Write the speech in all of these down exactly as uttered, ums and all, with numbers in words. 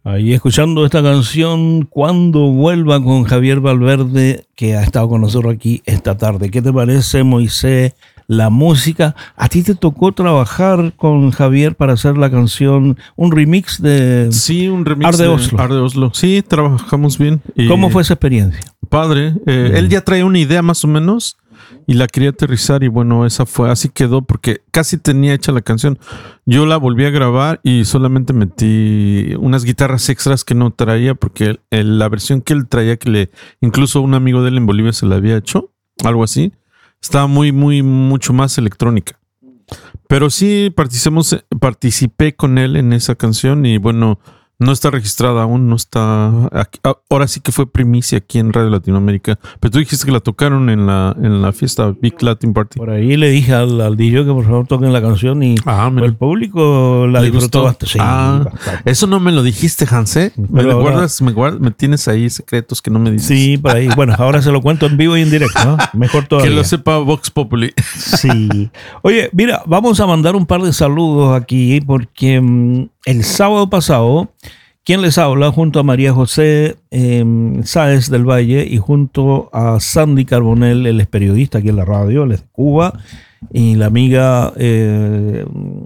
Ahí escuchando esta canción, Cuando vuelva, con Javier Valverde, que ha estado con nosotros aquí esta tarde. ¿Qué te parece, Moisés, la música? ¿A ti te tocó trabajar con Javier para hacer la canción, un remix de Sí, un remix Arde de Oslo? Arde Oslo. Sí, trabajamos bien. Y ¿Cómo fue esa experiencia? Padre. Eh, él ya traía una idea más o menos y la quería aterrizar y bueno, esa fue, así quedó porque casi tenía hecha la canción. Yo la volví a grabar y solamente metí unas guitarras extras que no traía porque el, el, la versión que él traía, que le incluso un amigo de él en Bolivia se la había hecho, algo así, estaba muy, muy, mucho más electrónica. Pero sí participamos, participé con él en esa canción y bueno, no está registrada aún, no está... Aquí, ahora sí que fue primicia aquí en Radio Latinoamérica. Pero tú dijiste que la tocaron en la, en la fiesta Big Latin Party. Por ahí le dije al, al D J que por favor toquen la canción y ah, el público la disfrutó bastante. Sí, ah, bastante. Eso no me lo dijiste, Hanse. ¿Me, ahora, guardas, me, guardas, me tienes ahí secretos que no me dices? Sí, por ahí. Bueno, ahora se lo cuento en vivo y en directo, ¿no? Mejor todavía. Que lo sepa Vox Populi. Sí. Oye, mira, vamos a mandar un par de saludos aquí porque um, el sábado pasado, quien les habla junto a María José eh, Sáez del Valle y junto a Sandy Carbonell, él es periodista aquí en la radio, él es de Cuba, y la amiga eh,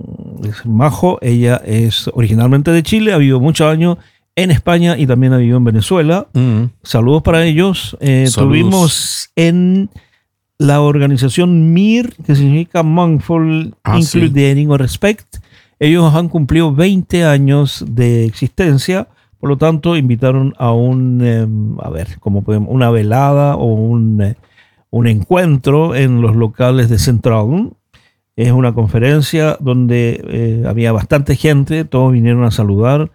es Majo, ella es originalmente de Chile, ha vivido muchos años en España y también ha vivido en Venezuela. Mm. Saludos para ellos. Eh, Saludos. Tuvimos en la organización M I R, que significa Mindful ah, Including sí. or Respect. Ellos han cumplido veinte años de existencia, por lo tanto invitaron a un, eh, a ver, ¿cómo podemos? Una velada o un, eh, un encuentro en los locales de Central. Es una conferencia donde eh, había bastante gente, todos vinieron a saludar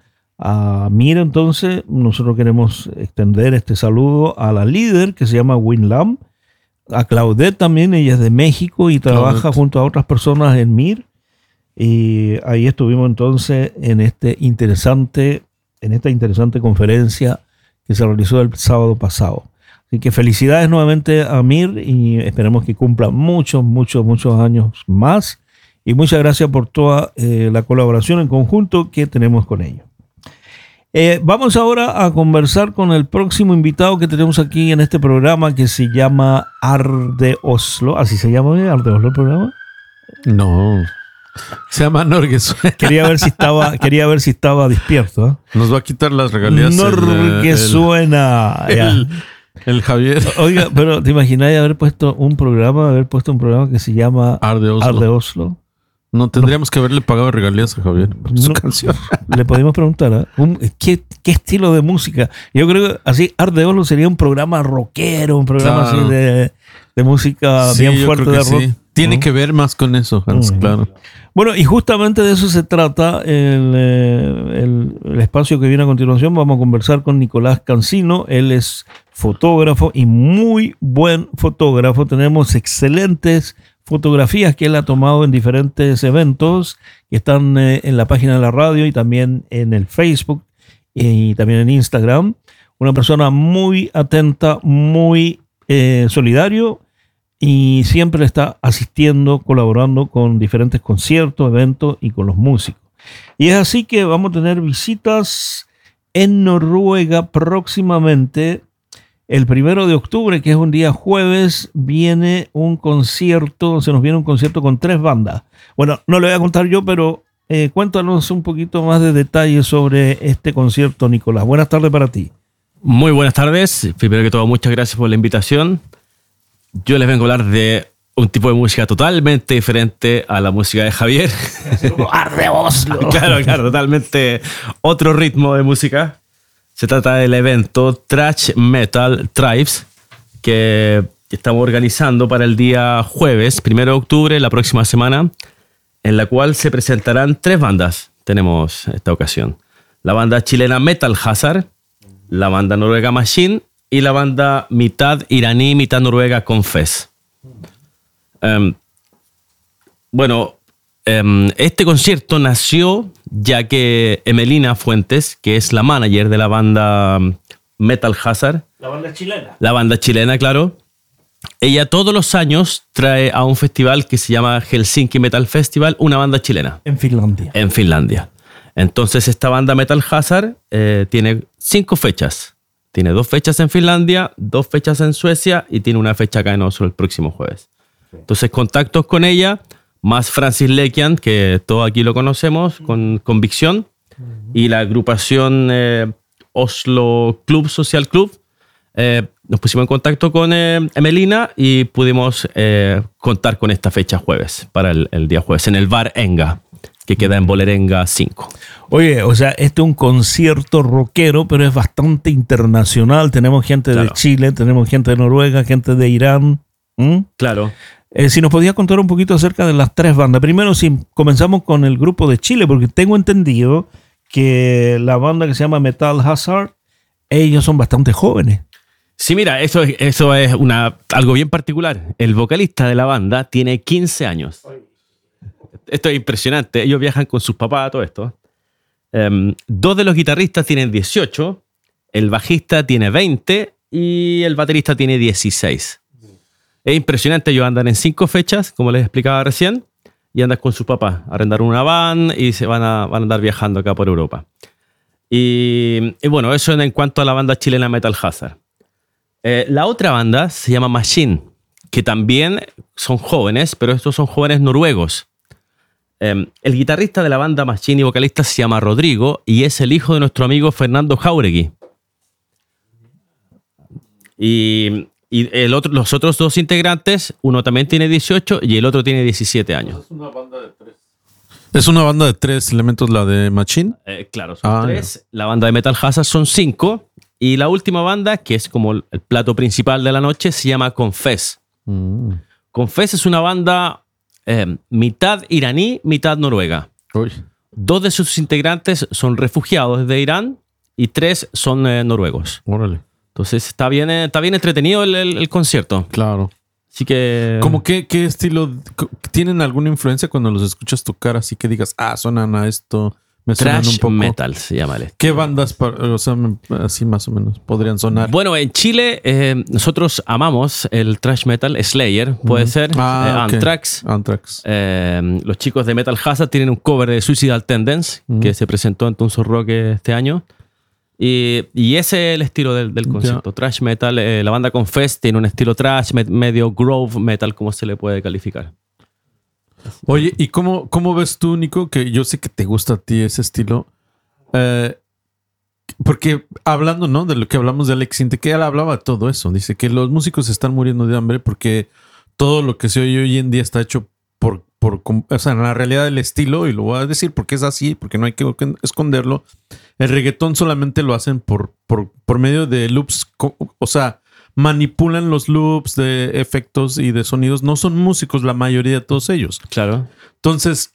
a M I R. Entonces nosotros queremos extender este saludo a la líder que se llama Win Lam, a Claudette también, ella es de México y trabaja Claudette. junto a otras personas en M I R. Y ahí estuvimos entonces en este interesante, en esta interesante conferencia que se realizó el sábado pasado. Así que felicidades nuevamente a M I R y esperemos que cumpla muchos, muchos, muchos años más. Y muchas gracias por toda eh, la colaboración en conjunto que tenemos con ellos. Eh, vamos ahora a conversar con el próximo invitado que tenemos aquí en este programa que se llama Arde Oslo. ¿Así se llama Arde Oslo el programa? No. Se llama Norgesuena. Quería ver si estaba, quería ver si estaba despierto. ¿eh? Nos va a quitar las regalías. Norgesuena. El, el, el Javier. Oiga, pero ¿te imagináis haber puesto un programa, haber puesto un programa que se llama Arde Oslo? Arde Oslo? No, tendríamos no. que haberle pagado regalías a Javier por su no, canción. Le podemos preguntar, ¿eh? un, ¿qué, ¿qué estilo de música? Yo creo que así Arde Oslo sería un programa rockero, un programa claro. así de, de música sí, bien fuerte de rock. Sí. Tiene ¿no? que ver más con eso, Hans, uh-huh. claro. Bueno, y justamente de eso se trata el, el, el espacio que viene a continuación. Vamos a conversar con Nicolás Cancino. Él es fotógrafo y muy buen fotógrafo. Tenemos excelentes fotografías que él ha tomado en diferentes eventos que están eh, en la página de la radio y también en el Facebook y también en Instagram. Una persona muy atenta, muy eh, solidario, y siempre está asistiendo, colaborando con diferentes conciertos, eventos y con los músicos. Y es así que vamos a tener visitas en Noruega próximamente. El primero de octubre, que es un día jueves, viene un concierto, se nos viene un concierto con tres bandas. Bueno, no lo voy a contar yo, pero eh, cuéntanos un poquito más de detalles sobre este concierto, Nicolás. Buenas tardes para ti. Muy buenas tardes. Primero que todo, muchas gracias por la invitación. Yo les vengo a hablar de un tipo de música totalmente diferente a la música de Javier. ¡Arde Oslo! Claro, claro, totalmente otro ritmo de música. Se trata del evento Thrash Metal Tribes que estamos organizando para el día jueves, primero de octubre, la próxima semana, en la cual se presentarán tres bandas. Tenemos esta ocasión. La banda chilena Metal Hazard, la banda noruega Machine y la banda mitad iraní, mitad noruega Confess. Um, bueno, um, este concierto nació ya que Emelina Fuentes, que es la manager de la banda Metal Hazard. La banda chilena. La banda chilena, claro. Ella todos los años trae a un festival que se llama Helsinki Metal Festival una banda chilena. En Finlandia. En Finlandia. Entonces esta banda Metal Hazard eh, tiene cinco fechas. Tiene dos fechas en Finlandia, dos fechas en Suecia y tiene una fecha acá en Oslo el próximo jueves. Entonces contactos con ella, más Francis Lekian, que todos aquí lo conocemos, con Convicción, y la agrupación eh, Oslo Club Social Club. Eh, nos pusimos en contacto con eh, Emelina y pudimos eh, contar con esta fecha jueves, para el, el día jueves, en el bar Enga, que queda en Bolerenga cinco. Oye, o sea, este es un concierto rockero, pero es bastante internacional. Tenemos gente Claro. de Chile, tenemos gente de Noruega, gente de Irán. ¿Mm? Claro. Eh, si nos podías contar un poquito acerca de las tres bandas. Primero, si comenzamos con el grupo de Chile, porque tengo entendido que la banda que se llama Metal Hazard, ellos son bastante jóvenes. Sí, mira, eso, es- eso es una, algo bien particular. El vocalista de la banda tiene quince años. Esto es impresionante. Ellos viajan con sus papás, todo esto. Em, dos de los guitarristas tienen dieciocho, el bajista tiene veinte y el baterista tiene dieciséis. Es impresionante. Ellos andan en cinco fechas, como les explicaba recién, y andan con sus papás. Arrendaron una van y se van a, van a andar viajando acá por Europa. Y, y bueno, eso en, en cuanto a la banda chilena Metal Hazard. Eh, la otra banda se llama Machine, que también son jóvenes, pero estos son jóvenes noruegos. Eh, el guitarrista de la banda Machine y vocalista se llama Rodrigo y es el hijo de nuestro amigo Fernando Jauregui. Y, y el otro, los otros dos integrantes, uno también tiene dieciocho y el otro tiene diecisiete años. Es una banda de tres. Es una banda de tres elementos, la de Machine. Eh, claro, son Ah, tres. La banda de Metal Hazard son cinco. Y la última banda, que es como el plato principal de la noche, se llama Confess. Mm. Confess es una banda eh, mitad iraní, mitad noruega. Uy. Dos de sus integrantes son refugiados de Irán y tres son eh, noruegos. Órale. Entonces está bien, eh, está bien entretenido el, el- el concierto. Claro. Así que... ¿Cómo qué, qué estilo? co- ¿Tienen alguna influencia cuando los escuchas tocar? Así que digas, ah, suenan a esto, me suenan un Thrash poco. metal se llama el estilo. ¿Qué bandas, pa- o sea, me- así más o menos, podrían sonar? Bueno, en Chile eh, nosotros amamos el thrash metal. Slayer, puede ser. Ah, eh, ok. Anthrax. Anthrax. Eh, los chicos de Metal Hazard tienen un cover de Suicidal Tendency que se presentó en Tunso Rock este año. Y, y ese es el estilo del, del concierto. Thrash metal. Eh, la banda Confess tiene un estilo thrash, me- medio grove metal, como se le puede calificar. Oye, ¿y cómo, cómo ves tú, Nico? Que yo sé que te gusta a ti ese estilo. Eh, porque hablando, ¿no? De lo que hablamos de Alex Intec, que él hablaba de todo eso. Dice que los músicos están muriendo de hambre porque todo lo que se oye hoy en día está hecho por, por o sea, en la realidad del estilo, y lo voy a decir porque es así, porque no hay que esconderlo. El reggaetón solamente lo hacen por, por, por medio de loops, co- o sea, manipulan los loops de efectos y de sonidos. No son músicos la mayoría de todos ellos. Claro. Entonces,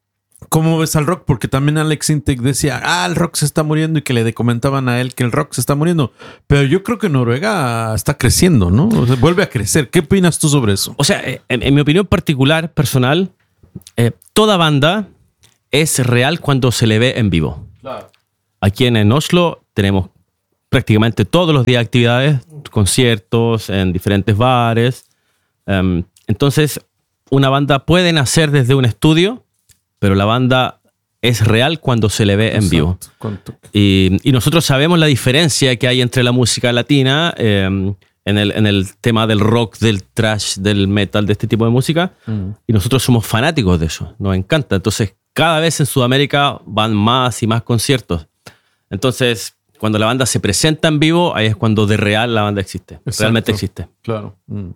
¿cómo ves al rock? Porque también Alex Intec decía, ah, el rock se está muriendo, y que le comentaban a él que el rock se está muriendo. Pero yo creo que Noruega está creciendo, ¿no? O sea, vuelve a crecer. ¿Qué opinas tú sobre eso? O sea, eh, en, en mi opinión particular, personal, eh, toda banda es real cuando se le ve en vivo. Claro. Aquí en, en Oslo tenemos prácticamente todos los días actividades, conciertos en diferentes bares. Um, entonces, una banda puede nacer desde un estudio, pero la banda es real cuando se le ve en vivo. ¿Cuánto? Y, y nosotros sabemos la diferencia que hay entre la música latina eh, en, el, en el tema del rock, del thrash, del metal, de este tipo de música. Mm. Y nosotros somos fanáticos de eso, nos encanta. Entonces, cada vez en Sudamérica van más y más conciertos. Entonces, cuando la banda se presenta en vivo, ahí es cuando de real la banda existe. Exacto. Realmente existe. Claro. Mm.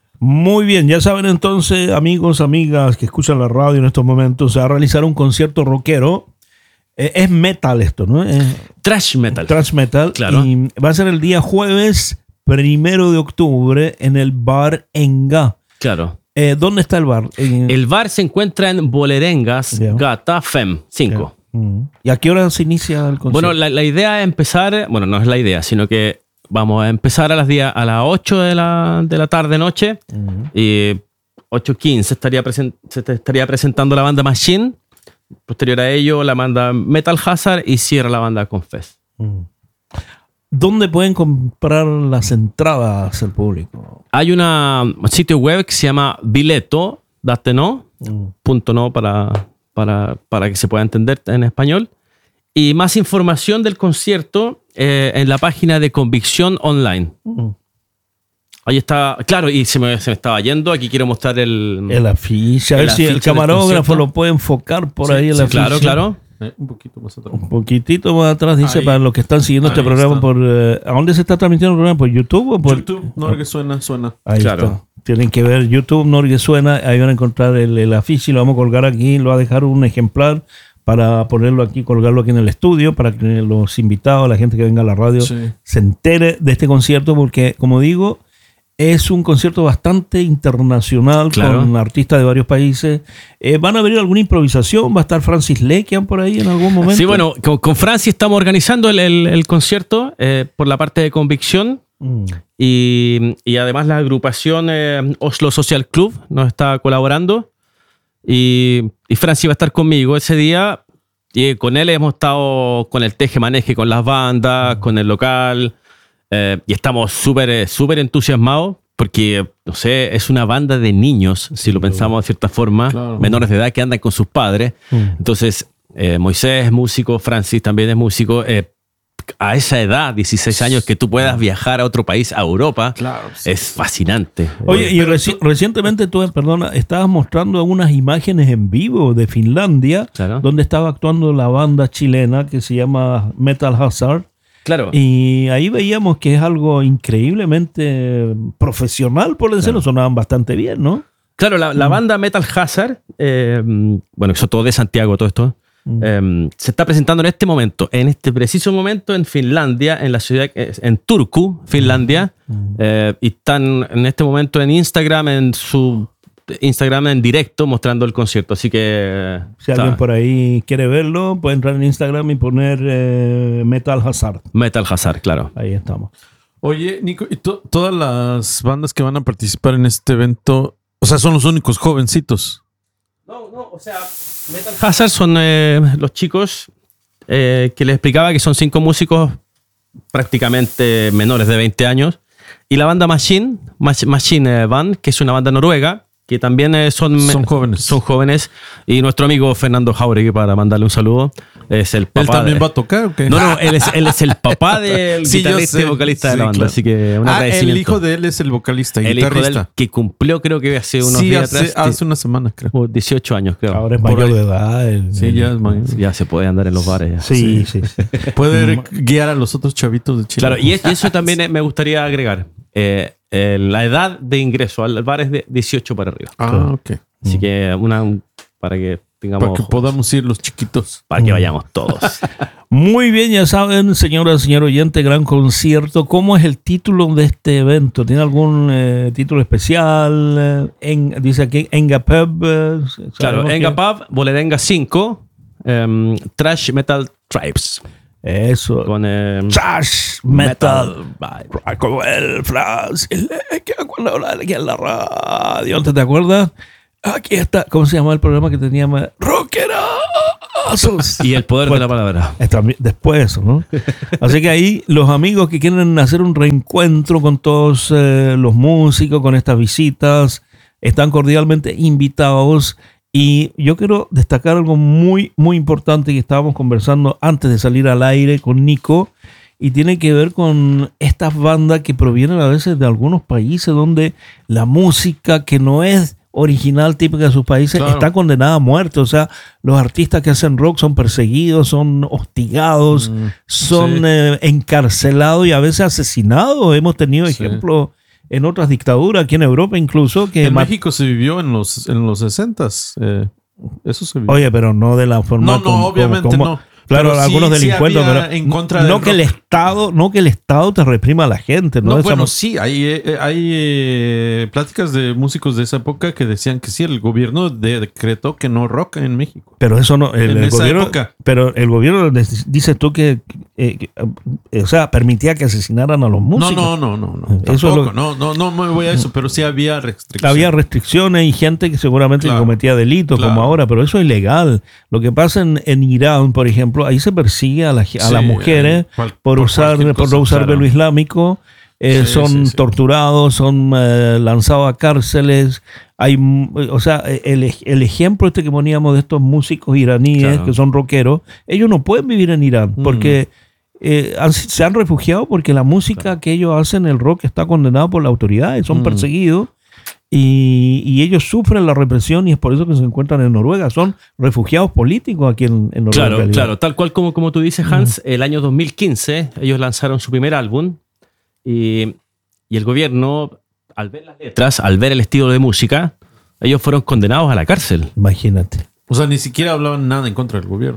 Muy bien, ya saben entonces, amigos, amigas que escuchan la radio en estos momentos, se va a realizar un concierto rockero. Eh, es metal esto, ¿no? Es Thrash metal. thrash metal. Claro. Y va a ser el día jueves primero de octubre en el bar Enga. Claro. Eh, ¿Dónde está el bar? En- El bar se encuentra en Bolerengas, Ya. Gata Fem cinco. Mm. ¿Y a qué hora se inicia el concierto? Bueno, la, la idea es empezar, bueno, no es la idea, sino que vamos a empezar a las, diez, a las ocho de la, de la tarde, noche, Ujú. y ocho quince estaría presen- se te estaría presentando la banda Machine, posterior a ello la banda Metal Hazard y cierra la banda Confess. Mm. ¿Dónde pueden comprar las entradas el público? Hay una un sitio web que se llama Bileto, date no, Mm. punto no para, para, para que se pueda entender en español, Y más información del concierto eh, en la página de Convicción Online. Uh-huh. Ahí está, claro, y se me, se me estaba yendo. Aquí quiero mostrar el... El afiche. A ver si el camarógrafo lo puede enfocar por sí, ahí el sí, afiche. Claro, claro. Eh, un poquito más atrás. Un poquitito más atrás, dice, ahí, para los que están siguiendo este programa está. por... Eh, ¿A dónde se está transmitiendo el programa? ¿Por YouTube o por...? YouTube, Norge suena, suena. Ahí claro. está. Tienen que ver YouTube, Norge suena. Ahí van a encontrar el, el afiche y lo vamos a colgar aquí. Lo va a dejar un ejemplar para ponerlo aquí, colgarlo aquí en el estudio, para que los invitados, la gente que venga a la radio, sí. se entere de este concierto, porque, como digo... Es un concierto bastante internacional, claro. con artistas de varios países. Eh, ¿Van a venir alguna improvisación? ¿Va a estar Francis Lekian por ahí en algún momento? Sí, bueno, con, con Francis estamos organizando el, el, el concierto eh, por la parte de Convicción. Mm. Y, y además la agrupación eh, Oslo Social Club nos está colaborando. Y, y Francis va a estar conmigo ese día. Y con él hemos estado con el teje-maneje, con las bandas, mm. con el local... Eh, y estamos súper súper entusiasmados porque, no sé, es una banda de niños, si lo pensamos de cierta forma, claro. menores de edad que andan con sus padres. Mm. Entonces, eh, Moisés es músico, Francis también es músico. Eh, a esa edad, dieciséis años, que tú puedas viajar a otro país, a Europa, claro, sí. es fascinante. Oye, y reci- recientemente tú, perdona, estabas mostrando unas imágenes en vivo de Finlandia, claro. donde estaba actuando la banda chilena que se llama Metal Hazard. Claro. Y ahí veíamos que es algo increíblemente profesional, por decirlo, claro. sonaban bastante bien, ¿no? Claro, la, la banda Metal Hazard, eh, bueno, eso todo de Santiago, todo esto, mm. eh, se está presentando en este momento, en este preciso momento en Finlandia, en la ciudad, en Turku, Finlandia, mm. eh, y están en este momento en Instagram, en su Instagram en directo mostrando el concierto, así que si alguien por ahí quiere verlo puede entrar en Instagram y poner eh, Metal Hazard. Metal Hazard, claro. Ahí estamos. Oye, Nico, ¿y to- todas las bandas que van a participar en este evento, o sea, son los únicos jovencitos? No, no, o sea, Metal Hazard son eh, los chicos eh, que les explicaba que son cinco músicos prácticamente menores de veinte años, y la banda Machine, Machine Band, que es una banda noruega, que también eh, son, son jóvenes. Son jóvenes. Y nuestro amigo Fernando Jauregui, para mandarle un saludo, es el papá. ¿Él también de... va a tocar o qué? No, no, él es, él es el papá del sí, guitarrista y vocalista sí, de la banda. Claro. Así que un ah, agradecimiento. El hijo de él es el vocalista y el guitarrista. Hijo de él, que cumplió, creo que hace unos sí, días hace, atrás. hace una semana, creo. dieciocho años, creo. Ahora es mayor de edad. El, sí, el, ya es mayor. Ya se puede andar en los bares. Ya. Sí, sí, sí. sí. Puede guiar a los otros chavitos de Chile. Claro, y eso también me gustaría agregar. Eh, eh, la edad de ingreso al bar es de dieciocho para arriba. Ah, claro. ok. Así que una para que tengamos para que podamos ir los chiquitos, para que vayamos todos. Muy bien, ya saben, señora, señor oyente, gran concierto. ¿Cómo es el título de este evento? ¿Tiene algún eh, título especial? En, dice aquí Engapub. Eh, claro, Engapub, Bolerenga cinco, um, Thrash Metal Tribes. Eso. Con eh, Thrash Metal. metal como el flash. Que cuando hablaba aquí en la radio. ¿Te acuerdas? Aquí está, ¿cómo se llamaba el programa que teníamos? ¡Rockerazos! Y el poder pues, de la palabra. Está, después de eso, ¿no? Así que ahí los amigos que quieren hacer un reencuentro con todos eh, los músicos, con estas visitas, están cordialmente invitados. Y yo quiero destacar algo muy, muy importante que estábamos conversando antes de salir al aire con Nico, y tiene que ver con estas bandas que provienen a veces de algunos países donde la música que no es original, típica de sus países, claro. está condenada a muerte. O sea, los artistas que hacen rock son perseguidos, son hostigados, mm, son sí. eh, encarcelados y a veces asesinados. Hemos tenido sí. ejemplos en otras dictaduras, aquí en Europa incluso. Que en México se vivió en los, en los sesentas. Eh, eso se vivió. Oye, pero no de la forma... No, no, como, obviamente como, como, no. Claro, pero algunos sí, delincuentes, sí pero en contra no que el Estado, no que el Estado te reprima a la gente, ¿no? No, Esa bueno, mo- sí, hay, hay eh, pláticas de músicos de esa época que decían que sí, el gobierno de, decretó que no rock en México. Pero eso no, el, en el esa gobierno, época. Pero el gobierno dices tú que, eh, que eh, o sea, permitía que asesinaran a los músicos. No, no, no, no, no. Eso Tampoco, es lo, no, no, no me voy a eso, pero sí había restricciones. Había restricciones y gente que seguramente claro, cometía delitos claro. como ahora, pero eso es ilegal. Lo que pasa en, en Irán, por ejemplo, ahí se persigue a, la, a sí, las mujeres cual, por, por usar por cosa, no usar claro. velo islámico, eh, sí, son sí, sí. torturados, son eh, lanzados a cárceles, Hay, o sea, el, el ejemplo este que poníamos de estos músicos iraníes claro. que son rockeros, ellos no pueden vivir en Irán mm. porque eh, han, se han refugiado porque la música claro. que ellos hacen, el rock, está condenado por las autoridades, son mm. perseguidos. Y, y ellos sufren la represión y es por eso que se encuentran en Noruega. Son refugiados políticos aquí en, en Noruega. Claro, claro. Tal cual como, como tú dices, Hans, mm. el año dos mil quince ellos lanzaron su primer álbum y, y el gobierno, al ver las letras, al ver el estilo de música, ellos fueron condenados a la cárcel. Imagínate. O sea, ni siquiera hablaban nada en contra del gobierno.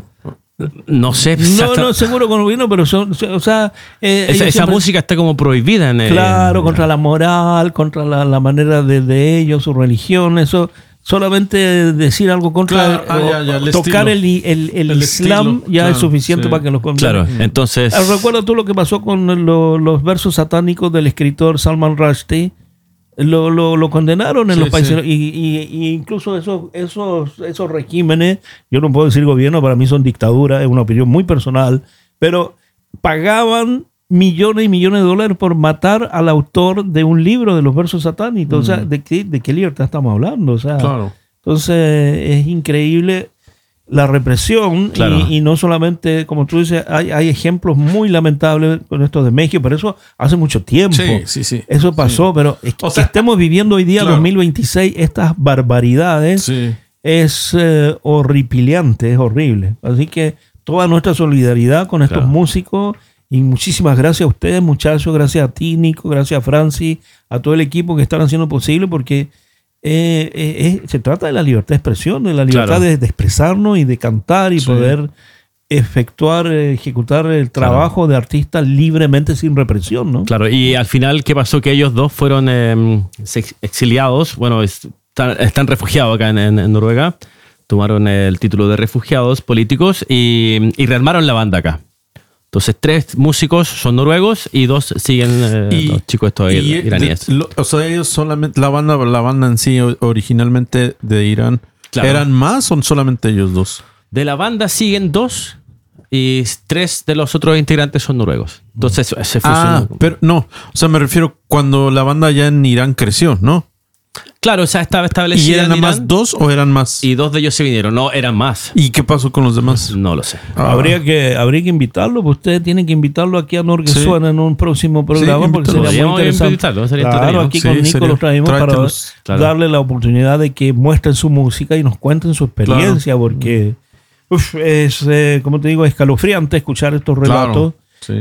No sé. No, hasta... no, seguro con el gobierno, pero son, o sea... Eh, esa esa siempre... música está como prohibida en el... Claro, contra la moral, contra la, la manera de, de ellos, su religión, eso... Solamente decir algo contra... Claro, ah, ya, ya, el tocar el, el, el, el Islam estilo, ya claro, es suficiente sí. para que los condenen. Claro, entonces... ¿Recuerdas tú lo que pasó con lo, los versos satánicos del escritor Salman Rushdie? Lo, lo, lo condenaron en sí, los países sí. y, y, y incluso esos, esos, esos regímenes, yo no puedo decir gobierno, para mí son dictaduras, es una opinión muy personal, pero pagaban millones y millones de dólares por matar al autor de un libro de los versos satánicos. Mm. O sea, ¿de qué, de qué libertad estamos hablando? O sea, claro. Entonces es increíble la represión claro. y, y no solamente, como tú dices, hay, hay ejemplos muy lamentables con esto de México, pero eso hace mucho tiempo. Sí, sí, sí. Eso pasó, sí. pero es que, o sea, que estemos viviendo hoy día, claro. dos mil veintiséis, estas barbaridades, sí. es eh, horripilante, es horrible. Así que toda nuestra solidaridad con estos claro. músicos y muchísimas gracias a ustedes, muchachos, gracias a ti, Nico, gracias a Francis, a todo el equipo que están haciendo posible porque Eh, eh, eh, se trata de la libertad de expresión, de la libertad claro. de, de expresarnos y de cantar y sí. poder efectuar, eh, ejecutar el trabajo claro. de artistas libremente sin represión, ¿no? Claro, y al final, ¿qué pasó? Que ellos dos fueron eh, exiliados, bueno, están, están refugiados acá en, en, en Noruega, tomaron el título de refugiados políticos y, y rearmaron la banda acá. Entonces, tres músicos son noruegos y dos siguen eh, y, los chicos estos y, iraníes. Lo, o sea, ellos solamente, la banda, la banda en sí, originalmente de Irán, claro. ¿eran más o solamente ellos dos? De la banda siguen dos y tres de los otros integrantes son noruegos. Entonces, se fusionó. Ah, pero no, o sea, me refiero cuando la banda ya en Irán creció, ¿no? Claro, o sea, estaba establecida. ¿Y eran nada más dos o eran más? Y dos de ellos se vinieron, no, eran más. ¿Y qué pasó con los demás? No lo sé. Ah. Habría que habría que invitarlo, pues ustedes tienen que invitarlo aquí a Norge sí. Suena en un próximo programa, sí, porque sería muy interesante. Sería claro, aquí sí, con Nico sería, los traemos para claro. darle la oportunidad de que muestren su música y nos cuenten su experiencia, claro. porque uf, es, eh, como te digo, escalofriante escuchar estos relatos. Claro. Sí.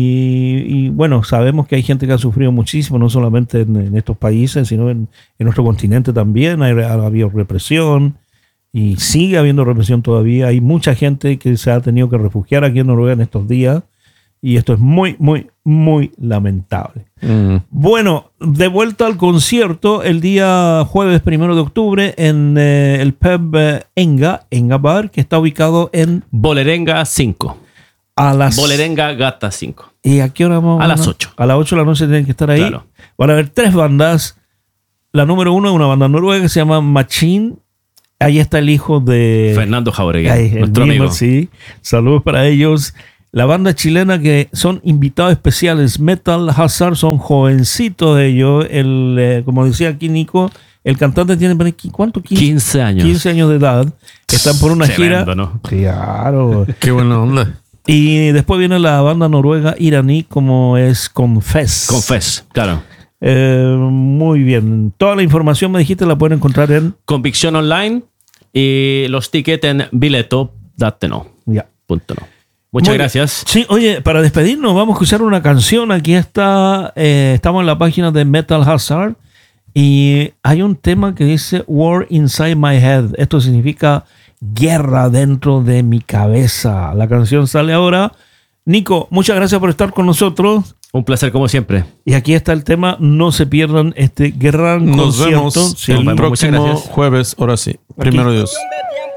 Y, y bueno, sabemos que hay gente que ha sufrido muchísimo, no solamente en, en estos países, sino en, en nuestro continente también. Hay, ha habido represión y sigue habiendo represión todavía. Hay mucha gente que se ha tenido que refugiar aquí en Noruega en estos días y esto es muy, muy, muy lamentable. Mm. Bueno, de vuelta al concierto el día jueves primero de octubre en eh, el pub eh, Enga, Enga Bar, que está ubicado en Vålerenga cinco. A las... Vålerenga Gata cinco. ¿Y a qué hora vamos? A las ocho. A las ocho de la noche tienen que estar ahí. Claro. Van a haber tres bandas. La número uno es una banda noruega que se llama Machine. Ahí está el hijo de... Fernando Jauregui, nuestro mismo, amigo. Sí. Saludos para ellos. La banda chilena que son invitados especiales, Metal Hazard, son jovencitos ellos. El, eh, como decía aquí Nico, el cantante tiene, ¿cuánto? quince años. quince años de edad. Están por una Tremendo, gira. ¿no? Claro. Qué buena onda. Y después viene la banda noruega iraní como es Confess. Confess, claro. Eh, muy bien. Toda la información, me dijiste, la pueden encontrar en... Convicción Online y los tickets en bileto punto no. Ya. Punto no. Muchas muy gracias. Sí, oye, para despedirnos vamos a escuchar una canción. Aquí está, eh, estamos en la página de Metal Hazard y hay un tema que dice War Inside My Head. Esto significa... guerra dentro de mi cabeza. La canción sale ahora. Nico, muchas gracias por estar con nosotros. Un placer como siempre. Y aquí está el tema. No se pierdan este gran Nos concierto. Vemos sí. el próximo jueves. Ahora sí. Primero aquí. Dios.